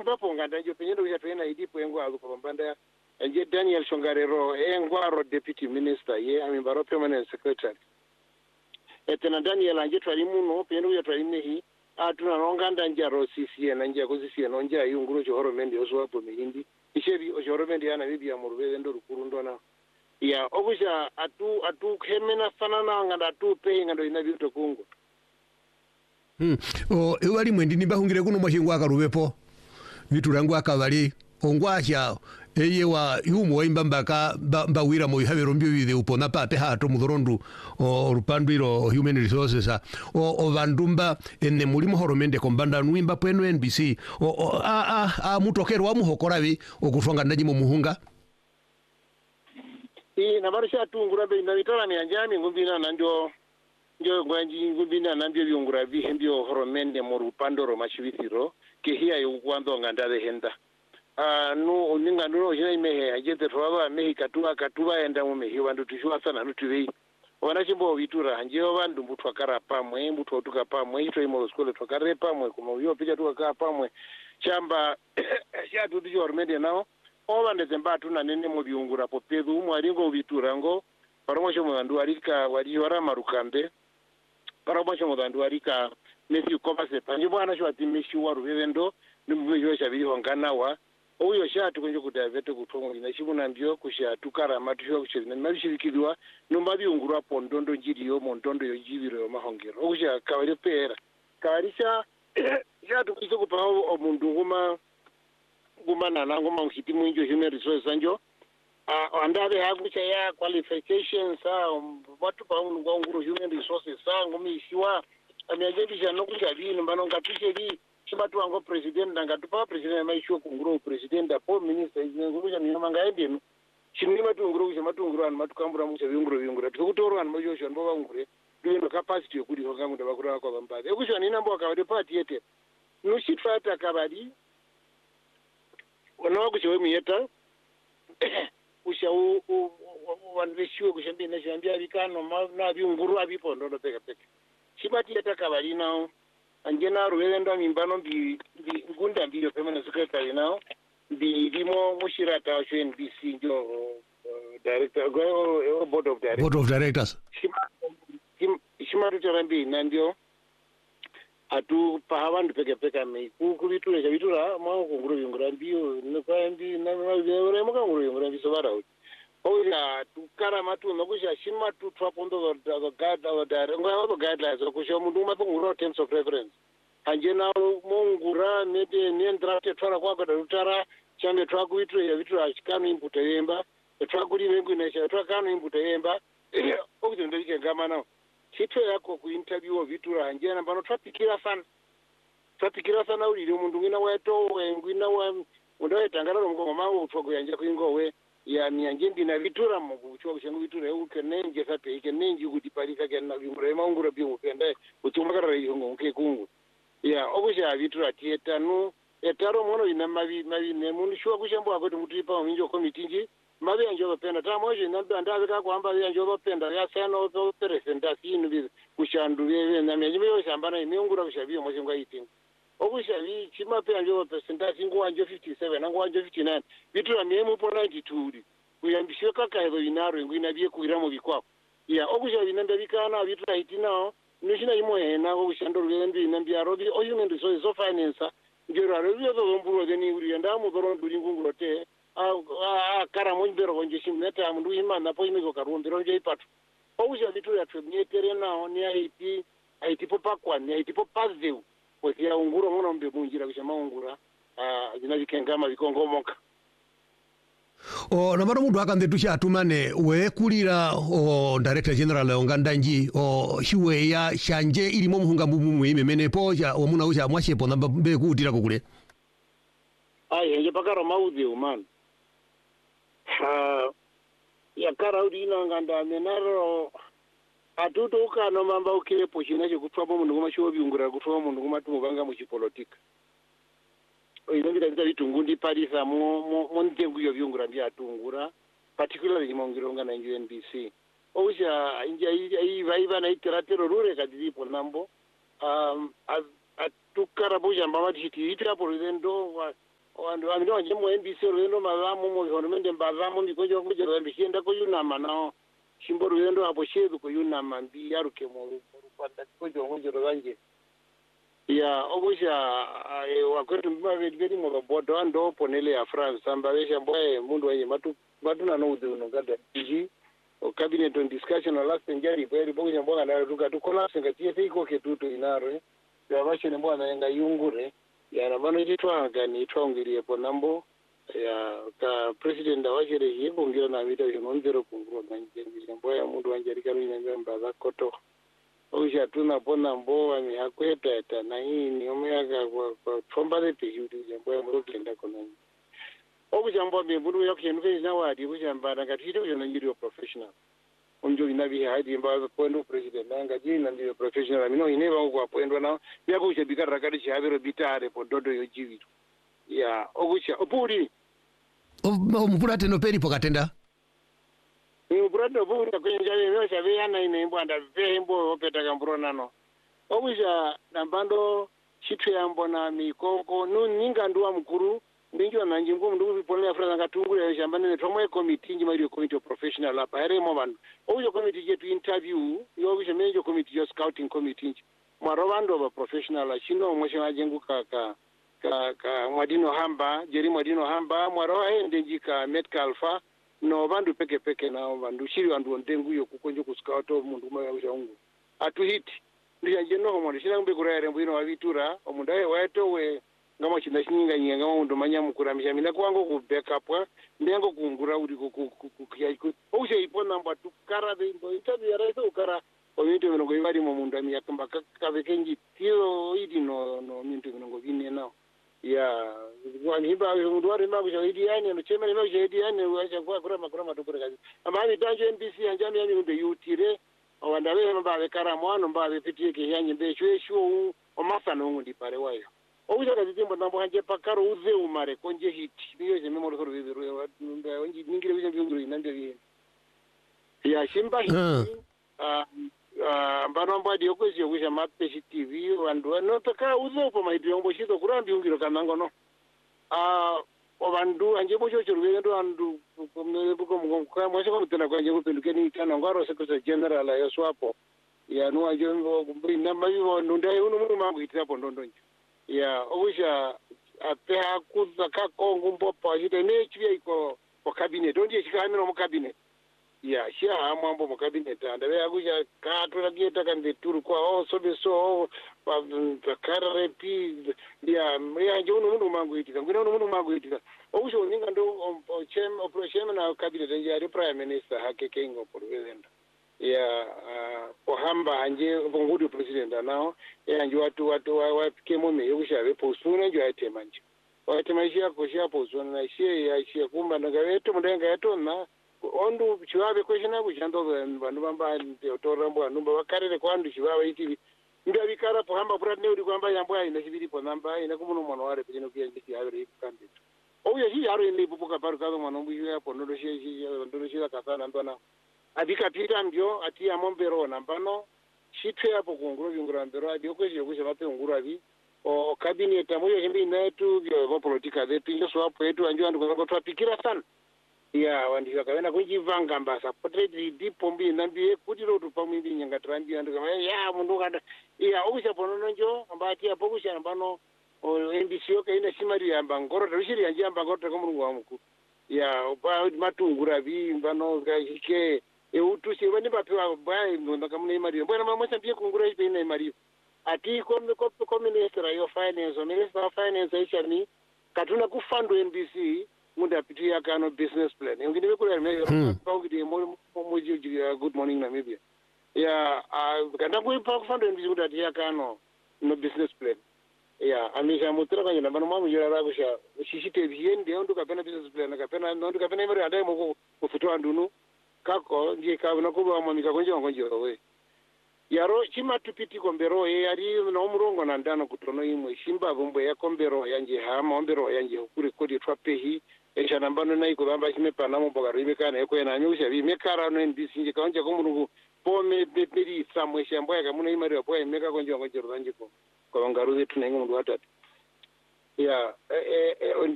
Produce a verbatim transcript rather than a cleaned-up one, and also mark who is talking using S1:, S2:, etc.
S1: ambapo nganda njo penyendo kuchatwena idipo engwa alukopambanda nje Daniel Shongarero engwaro deputy minister ye amimbaro permanent secretary etena Daniel anje twali muno penyendo kuchatwali nehi atuna nonganda njaro C C N anje kuzisiye nonja yunguru chihoromendi oswapo mihindi ishebi ochihoromendi yana bibi ya murubele ndo rukuru ndona ya okusha atu atu khemena fanana nganda atu pe ngando inabiuto kungu
S2: hmm o ewali mwendi nibahungire kuno mwashingu akarubepo vitu rangu akavali ongwasha eye wa yumu wa imbambaka mbawira mo ihabero mbyo bide upona pate hato mudorondu o rupandwiro human resources o o vandumba enne mulimo horomende kombanda nuimba pwenu N B C o a a a mutokero wa muhokorabi okutwanga ndaji mu muhunga
S1: i nabarisha tungura be na bitala ni anjami ngumbina nandio ndio gwanji ngumbina nandio byungura bihembyo horomende mu rupandoro mashibithiro ke hiya yukwando ngandale henda ah no oninga no jina imehe ajete twaba mehi katuba katuba enda mu mehi wandu tushwa sana nutuvei wana chimbo vitura njeyo vandu mutwa kara pamwe mutwa tuka pamwe ito imo skole twakare pamwe kuma uyo pija tuka pamwe chamba sha tudu jormende nao oba ndezemba tuna nene mu biungura popedu mu aringo vitura ngo paromosho mu ndu arika wari wara marukambe paromosho mu ndu arika Matthew Komase panji bwana shwa timishi waru vendo nimubyo shabiri honganawa oyo shatu kwenye kudavete kutongo ina shibuna mbyo kusha tukara matusho kushirina mabishirikirwa numba biungurwa pondondo njiriyo mondondo yo jibiro yo mahongero okusha kawari pera kawarisha shatu kizo kupa omundu nguma nguma nana nguma mhiti mwinjo human resources anjo uh, andabe hakucha ya qualifications sa um, watu pa ngwa nguru human resources sa ngumi ishiwa amejebisha nokusha bino mbano ngapishe bi chibatu wango president ngatupa president maisho kunguru president apo minister nguru ni manga endenu chinima tunguru kucha matunguru an matukambura mucha binguru binguru tukutoro an majo shon baba ngure ndiyo capacity yokudi hokangu ndabakura kwa bambade ekusha ni nambo akawade party yete nushitfata kabadi ono kucha miyeta usha u wanveshiwe kushambi na shambia bikano na binguru abipo ndondo peka peka chibati yeta kabadi nao anjena ruwenda mimbano bi ngunda mbilo permanent secretary now bi bimo mushirata wa N B C njo uh, director go board of directors
S2: board of directors
S1: shima shima tutambi nandio atu pahavandu peke peke me kukubitura chabitura mwa kunguru bingura mbio nekwa mbi na na muka nguru bingura mbi sobara oya tukara matu nokusha shima tu twapondo the guide our direct ngwa the guidelines okusha mundu mapungura terms of reference anjena mongura nete nendrate twara kwa kada rutara chande twakuitwe ya vitu achikano imputa yemba twakuri vengu nesha twakano imputa yemba okuti ndike ngama nawo chitwe yako ku interview vitu anjena bano twapikira sana twapikira sana uli mundu ngina weto wengina wa mundu tangala ngo mangu utwago yanje kuingowe ya mianjendi na vitura mu kuchwa kushangu vitura uke nenje sape ike nenje kutipalika kana bimure mangura byo penda utumakara yongo nke kungu ya okusha vitura tieta no etaro mono ina mavi mavi ne mundu shwa kushambo akoto mutipa minjo committee nji mavi anjo penda tamoje namba ndavika kwamba yanjo penda ya sana oto representation bi kushandu bebe na meje yo shambana imiungura kushabio moje ngwa itinga okusha vi chima pe anjo representation ngwa anjo fifty-seven ngwa anjo fifty-nine vitura memu pona ndituri kuyambishwe kaka hezo inaro ngwina bie kuira mu bikwako ya okusha binanda bikana vitura itinao nishina imoye na okushandoro bendi nambia robi oyumen resources of finance ngero arobio zo mburo deni uri nda mu doron duri ngunguro te a kara mo ndero konje shimneta mundu imana po imizo karumbiro nje ipatu okusha vitura twemietere nao ni aiti aiti popa kwa ni aiti popa zeu kwa unguro ngono mbe munjira kushama ungura ah zinazikengama bikongomoka
S2: o namaro mundu akande tushatumane we kulira o director general ongandanji o hiwe ya shanje ilimo muhunga mbumu imemene poja o muna usha mwashepo namba be kutira kokule
S1: ai henje pakaro maudhi umana ha ya kara udi ina nganda menaro atuto ukano mamba ukepo china chekutwabo mundu ngomasho biungura kutwabo mundu ngomatumu banga mu chipolitika oyo ndira nditungundi parisa mo mo ndengu yo biungura ndi atungura particularly mongironga na N B C osha inja i vai bana iteratero rure kadiripo nambo um atukara boja mbama titi itra presidento amino nje mu N B C rwendo malamu mu government mbaramu ndikojo kujera mbishenda ko yunama nao shimbo rwendo hapo shedu ko yunama mbi yaruke mu kwanda kojo ngojero zanje ya obusha wakwetu mbabe bedi mu bodo ando ponele ya France sambawesha mboye mundu wenye matu matu na no udu ngada iji o cabinet on discussion on last njari bweri bokunya mbona na ruka tu collapse ngati ese iko ketuto inaro ya bashe ne mbona nga yungure ya na bano jitwa ngani twongiriye po nambo ya ka president awajere yego ngira na vita yonzero kungro na njenge mboya mundu wanjari kanu nyamba za koto osha tuna pona mboa mi hakweta eta na hii ni omega kwa kwa fombale te yudu mboya murukenda kona obusha mboa be mundu yakyenwe na wadi busha mbana ngatito yo ngiri professional onjo inabi hadi mbaza kwendo president nanga jina ndio professional amino ineba kwa kwendo na yakusha bikara kadi chabero bitare po dodo yo jiwitu ya ogusha opuri
S2: omupulate no peri pokatenda
S1: ni brado bunda kwenja leo chabe yana ine mbanda vembo opeta kamburo nano ogusha nambando chitu yambona mikoko nu ninga nduwa mkuru ndinjo nanji ngumu ndugu vipolea franga katungule shambani netomwe committee njima ile committee of professional hapa ere mobano ogusha committee yetu interview yo ogusha menjo committee yo scouting committee mwarobando ba professional chino mweshe majengu ka ka ka ka mwadino hamba jeri mwadino hamba mwaro ende njika Metka Alpha no bandu peke peke na bandu shiri wandu ndengu yo kukonjo kuscouto mundu mwa usha ungu atu hit ndiye njeno mo ndishira mbe kurere mbino wavitura omundaye waito we ngama chinda chinyinga nyinga ngama mundu manya mukuramisha mina kwango ku backupwa ndengo kungura uri ku ku ku usha ipona mba tukara de ndo interview ya raito ukara ominto mnogo ibari mo mundu amya kamba kabekenji tiro idi no no minto mnogo bine nao ya wani hiba mundu wari magu shahidi yani no chema no shahidi yani wacha kwa kurama kurama tukure kazi amani tanjo N B C anjami yani mundu yutire owandawe mba bekara mwana mba bepitie ke yanyi be shweshu o masano ngundi pare wayo ouja kazi timbo nambo hanje pakaro uze umare konje hiti biyo je memoro koro bibiro nda onji ningire biyo biyo nande bi ya shimba hiti ah ah mbano mbadi yokwezi yokusha mapeshi T V wandu no taka uze upo maiti yombo shito kurambi ungiro kanango no ah obandu anje bocho churwe ndo andu komele buko mko mwasha ko mutena kwa nje pendukeni kana ngaro secretary general ya swapo ya no anje ngo kumbina mabibo ndunda uno mundu mangu itirapo ndondonje ya obusha apeha kuza ka kongo mpopa jite ne chibia iko kwa cabinet ndie chikamino mu cabinet ya shia hamambo mu cabinet ndabe agusha ka tulagieta kande turu kwa o sobe so pa kara pi ya ya jono mundu mangu itika ngino mundu mangu itika obusha ninga ndo chem operation na cabinet nje ari prime minister hake kengo president ya pohamba anje bongudu president nao ya nje watu watu wapike me yusha be postpone nje atemanje watemajia koshia postpone na shie ya shie kumba ndagaweto mundenga yato na ondu chiwabe kweshina kuchando vanhu vamba otorambo vanhu vakarere kwandu chivava iti ndio vikara pohamba pura ne uri kwamba yambwa ina chiviri po namba ina kumuno mwana ware pekino kuya nditi yavere ikandito ouye chi yaro ine ipupuka paru kazo mwana mbu ya po ndo shie shie ndo shie kasana ndona abika pita ndio ati amombero nambano chitwe hapo kunguro vingura mbero adi okweje kusha vape nguru avi o cabinet amoyo himbi netu byo politika zetu ndio swapo yetu anjua andu kwa twapikira sana ya wandi vakavena kunjivanga mbasa poteti dipombi nambiye kuti rotu pamwindi nyanga trambi andu kama ya mundu kada ya okusha ponono njo ambati apo kusha nambano N B C yoka ina simari yamba ngoro rushiri yanje yamba ngoro ko mulungu wa mukuru ya pa matungura vi mbano gashike e utusi wani bapewa bai ndo kama ni mari mbona mama sambie kungura ipe ina mari ati ko ko ko minister yo finance minister of finance ishani katuna kufandu N B C munda pitu ya kano business plan ngini bekula me ko ngidi mo mo jiji good morning Namibia ya kanda ko pa kufandu N B C munda ya kano no business plan ya amisha mutra kanya nambano mamu jira ra kusha shishite biende ndo kapena business plan kapena ndo kapena mari adaye mo kufutwa ndunu kako ndiye kabona kuba mwamika konje wangonje we yaro chima tupiti kombero ye yari no murongo na ndano kutono imwe shimba bombo ya kombero yanje hama ombero yanje kuri kodi twapehi esha nambano nayi kubamba chime pana mo boga rimekana eko na nyusha bimekara no ndisi nje kanje ko mungu pome beperi samwe shambo ya kamuna imari wa poe meka konje wangonje ranje ko ko ngaruze tunengo mundu watatu ya eh eh